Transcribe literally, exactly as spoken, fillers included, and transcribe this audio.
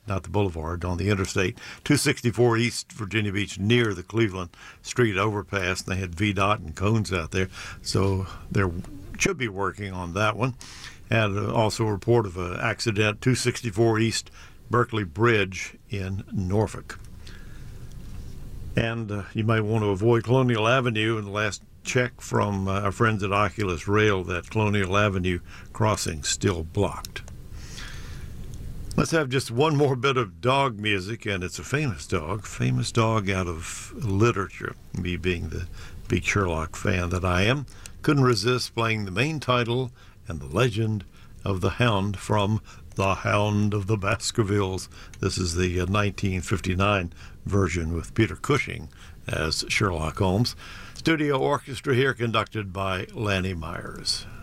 not the boulevard, on the interstate, two sixty-four East Virginia Beach near the Cleveland Street overpass. They had V DOT and cones out there, so they should be working on that one. And also a report of an accident, two sixty-four East Berkeley Bridge in Norfolk. And uh, you might want to avoid Colonial Avenue. In the last check from uh, our friends at Oculus Rail, that Colonial Avenue crossing still blocked. Let's have just one more bit of dog music, and it's a famous dog, famous dog out of literature. Me being the big Sherlock fan that I am, couldn't resist playing the main title and the legend of the Hound from The Hound of the Baskervilles. This is the uh, nineteen fifty-nine version with Peter Cushing as Sherlock Holmes. Studio orchestra here conducted by Lanny Myers.